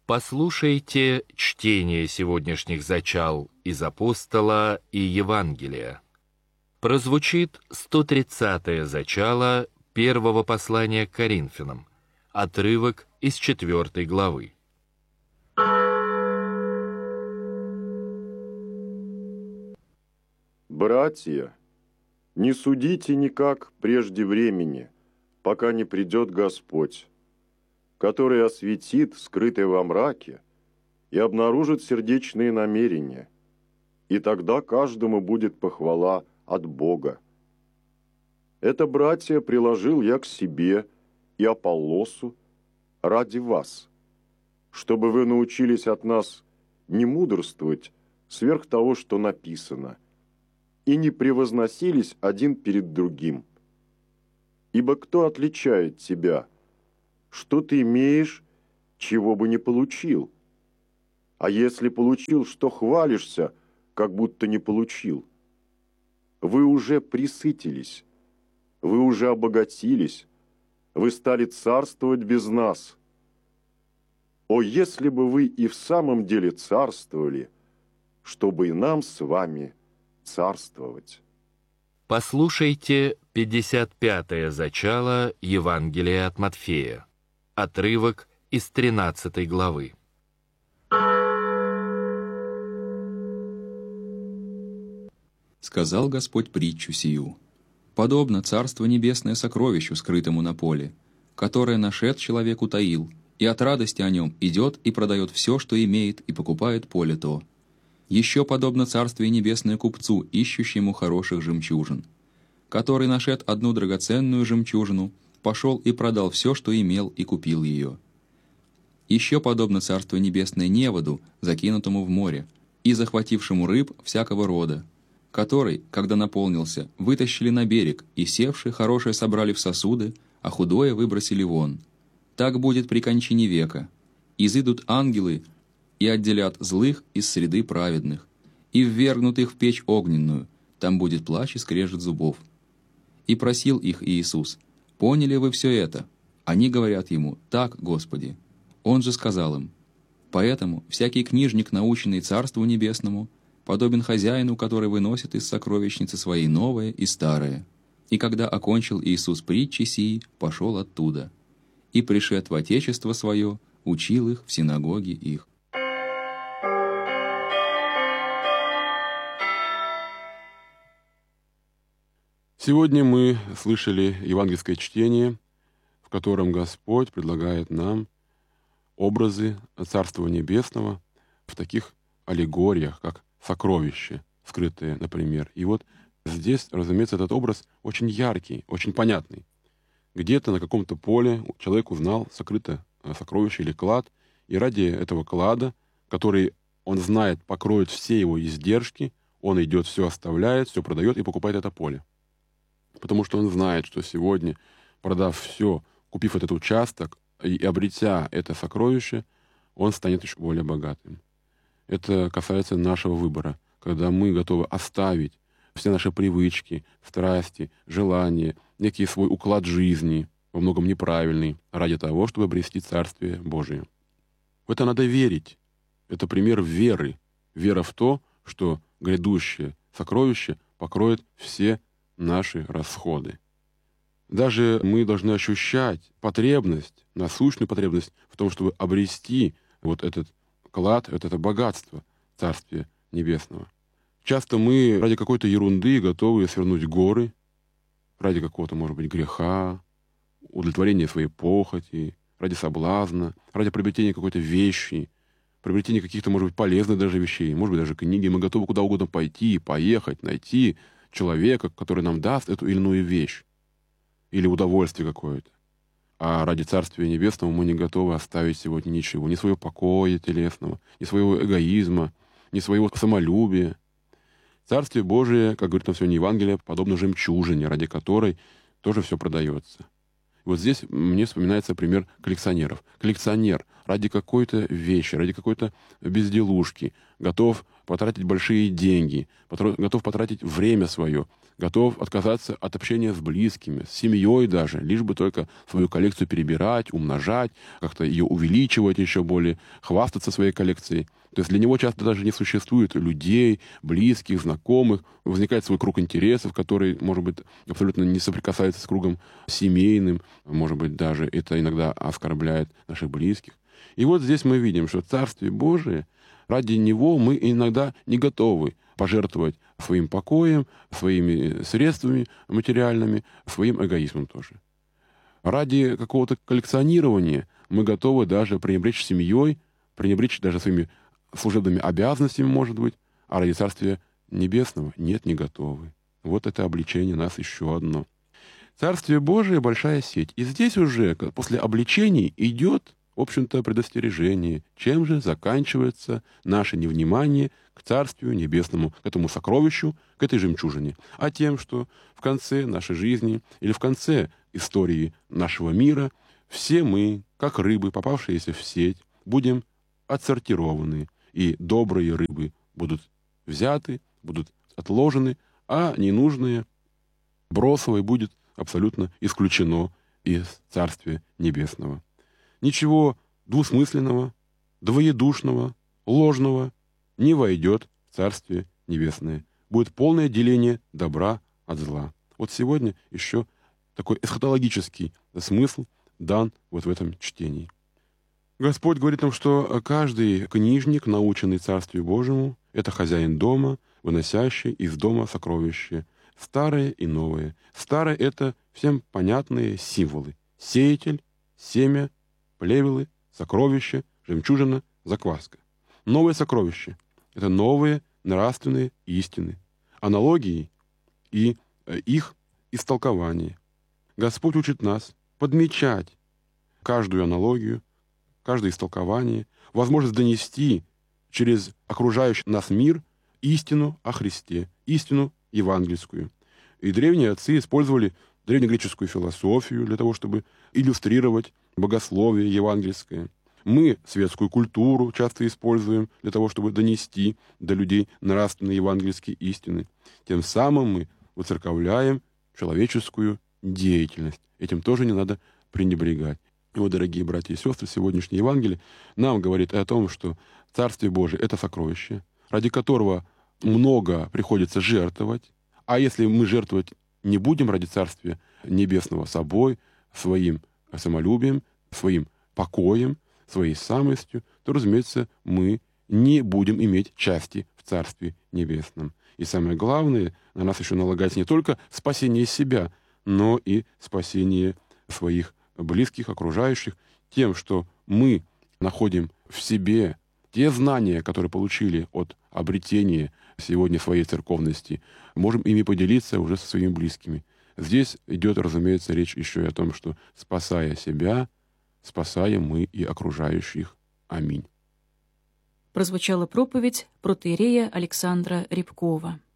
Послушайте чтение сегодняшних зачал из Апостола и Евангелия. Прозвучит 130-е зачало первого послания к Коринфянам, отрывок из 4 главы. Братья, не судите никак прежде времени, пока не придет Господь, который осветит скрытое во мраке и обнаружит сердечные намерения, и тогда каждому будет похвала от Бога. Это, братья, приложил я к себе и Аполлосу ради вас, чтобы вы научились от нас не мудрствовать сверх того, что написано, и не превозносились один перед другим. Ибо кто отличает тебя? Что ты имеешь, чего бы не получил? А если получил, что хвалишься, как будто не получил? Вы уже пресытились, вы уже обогатились, вы стали царствовать без нас. О, если бы вы и в самом деле царствовали, чтобы и нам с вами царствовать. Послушайте 55-е зачало Евангелия от Матфея, отрывок из 13 главы. Сказал Господь притчу сию: подобно Царство Небесное сокровищу, скрытому на поле, которое нашед человек утаил, и от радости о нем идет и продает все, что имеет, и покупает поле то. Еще подобно Царствие Небесное купцу, ищущему хороших жемчужин, который нашед одну драгоценную жемчужину, пошел и продал все, что имел, и купил ее. Еще подобно Царство Небесное неводу, закинутому в море, и захватившему рыб всякого рода, который, когда наполнился, вытащили на берег, и севшие хорошее собрали в сосуды, а худое выбросили вон. Так будет при кончине века. Изыдут ангелы и отделят злых из среды праведных, и ввергнут их в печь огненную, там будет плач и скрежет зубов. И просил их Иисус: поняли вы все это? Они говорят ему: так, Господи. Он же сказал им: поэтому всякий книжник, наученный Царству Небесному, подобен хозяину, который выносит из сокровищницы своей новое и старое. И когда окончил Иисус притчи сии, пошел оттуда. И, пришед в Отечество свое, учил их в синагоге их. Сегодня мы слышали евангельское чтение, в котором Господь предлагает нам образы Царства Небесного в таких аллегориях, как сокровища, скрытые, например. И вот здесь, разумеется, этот образ очень яркий, очень понятный. Где-то на каком-то поле человек узнал сокрытое сокровище или клад, и ради этого клада, который он знает покроет все его издержки, он идет, все оставляет, все продает и покупает это поле. Потому что он знает, что сегодня, продав все, купив этот участок и обретя это сокровище, он станет еще более богатым. Это касается нашего выбора, когда мы готовы оставить все наши привычки, страсти, желания, некий свой уклад жизни, во многом неправильный, ради того, чтобы обрести Царствие Божие. В это надо верить. Это пример веры. Вера в то, что грядущее сокровище покроет все наши расходы. Даже мы должны ощущать потребность, насущную потребность в том, чтобы обрести вот этот клад, это богатство Царствия Небесного. Часто мы ради какой-то ерунды готовы свернуть горы, ради какого-то, может быть, греха, удовлетворения своей похоти, ради соблазна, ради приобретения какой-то вещи, приобретения каких-то, может быть, полезных даже вещей, может быть, даже книги. Мы готовы куда угодно пойти, поехать, найти человека, который нам даст эту или иную вещь или удовольствие какое-то. А ради Царствия Небесного мы не готовы оставить сегодня ничего, ни своего покоя телесного, ни своего эгоизма, ни своего самолюбия. Царствие Божие, как говорит нам сегодня Евангелие, подобно жемчужине, ради которой тоже все продается. Вот здесь мне вспоминается пример коллекционеров. Коллекционер ради какой-то вещи, ради какой-то безделушки готов потратить большие деньги, готов потратить время свое, готов отказаться от общения с близкими, с семьей даже, лишь бы только свою коллекцию перебирать, умножать, как-то ее увеличивать еще более, хвастаться своей коллекцией. То есть для него часто даже не существует людей, близких, знакомых. Возникает свой круг интересов, который, может быть, абсолютно не соприкасается с кругом семейным. Может быть, даже это иногда оскорбляет наших близких. И вот здесь мы видим, что Царствие Божие, ради него мы иногда не готовы пожертвовать своим покоем, своими средствами материальными, своим эгоизмом тоже. Ради какого-то коллекционирования мы готовы даже пренебречь семьей, пренебречь даже своими служебными обязанностями, может быть, а ради Царствия Небесного нет, не готовы. Вот это обличение нас еще одно. Царствие Божие — большая сеть. И здесь уже после обличений идет, в общем-то, предостережение, чем же заканчивается наше невнимание к Царствию Небесному, к этому сокровищу, к этой жемчужине, а тем, что в конце нашей жизни или в конце истории нашего мира все мы, как рыбы, попавшиеся в сеть, будем отсортированы, и добрые рыбы будут взяты, будут отложены, а ненужные, бросовые, будет абсолютно исключено из Царствия Небесного. Ничего двусмысленного, двоедушного, ложного не войдет в Царствие Небесное. Будет полное деление добра от зла. Вот сегодня еще такой эсхатологический смысл дан вот в этом чтении. Господь говорит нам, что каждый книжник, наученный Царствию Божьему, это хозяин дома, выносящий из дома сокровища, старое и новое. Старое — это всем понятные символы. Сеятель, семя, плевелы, сокровища, жемчужина, закваска. Новое сокровище — это новые нравственные истины, аналогии и их истолкование. Господь учит нас подмечать каждую аналогию, каждое истолкование, возможность донести через окружающий нас мир истину о Христе, истину евангельскую. И древние отцы использовали древнегреческую философию для того, чтобы иллюстрировать богословие евангельское. Мы светскую культуру часто используем для того, чтобы донести до людей нравственные евангельские истины. Тем самым мы воцерковляем человеческую деятельность. Этим тоже не надо пренебрегать. И вот, дорогие братья и сестры, сегодняшнее Евангелие нам говорит о том, что Царствие Божие — это сокровище, ради которого много приходится жертвовать. А если мы жертвовать не будем ради Царствия Небесного собой, своим самолюбием, своим покоем, своей самостью, то, разумеется, мы не будем иметь части в Царстве Небесном. И самое главное, на нас еще налагается не только спасение себя, но и спасение своих близких, окружающих, тем, что мы находим в себе те знания, которые получили от обретения сегодня своей церковности, можем ими поделиться уже со своими близкими. Здесь идет, разумеется, речь еще и о том, что, спасая себя, спасаем мы и окружающих. Аминь. Прозвучала проповедь протоиерея Александра Рябкова.